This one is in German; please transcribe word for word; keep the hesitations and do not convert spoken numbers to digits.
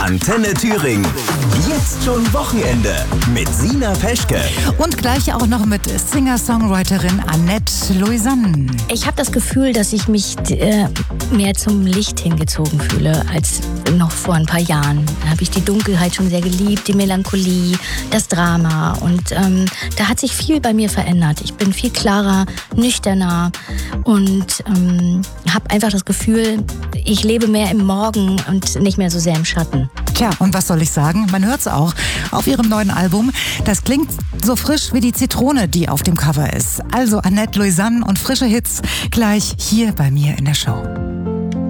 Antenne Thüringen. Jetzt schon Wochenende mit Sina Peschke. Und gleich auch noch mit Singer-Songwriterin Annette Louisanne. Ich habe das Gefühl, dass ich mich äh, mehr zum Licht hingezogen fühle als noch vor ein paar Jahren. Da habe ich die Dunkelheit schon sehr geliebt, die Melancholie, das Drama. Und ähm, da hat sich viel bei mir verändert. Ich bin viel klarer, nüchterner und ähm, habe einfach das Gefühl, ich lebe mehr im Morgen und nicht mehr so sehr im Schatten. Tja, und was soll ich sagen? Man hört's auch auf ihrem neuen Album. Das klingt so frisch wie die Zitrone, die auf dem Cover ist. Also Annette Louisanne und frische Hits gleich hier bei mir in der Show.